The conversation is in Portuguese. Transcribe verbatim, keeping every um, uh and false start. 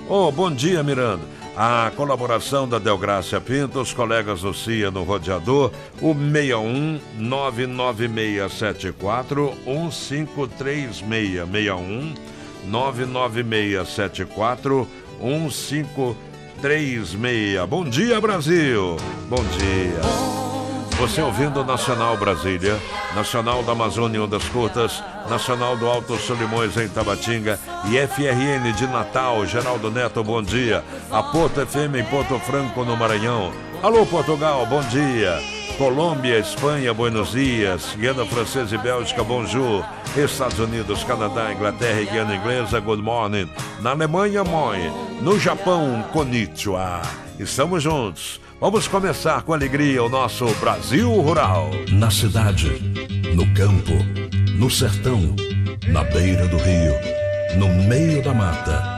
Oh, bom dia, Miranda. A colaboração da Delgrácia Pinto, os colegas do C I A no rodeador, o seis um nove nove seis sete quatro um cinco três seis, seis um nove nove seis sete quatro um cinco três seis. Bom dia, Brasil! Bom dia! Você ouvindo Nacional Brasília, Nacional da Amazônia Ondas Curtas, Nacional do Alto Solimões em Tabatinga e F R N de Natal, Geraldo Neto, bom dia. A Porto F M em Porto Franco, no Maranhão. Alô, Portugal, bom dia. Colômbia, Espanha, Buenos Dias. Guiana Francesa e Bélgica, bonjour. Estados Unidos, Canadá, Inglaterra e Guiana Inglesa, good morning. Na Alemanha, moi. No Japão, konnichiwa. Estamos juntos. Vamos começar com alegria o nosso Brasil Rural. Na cidade, no campo, no sertão, na beira do rio, no meio da mata.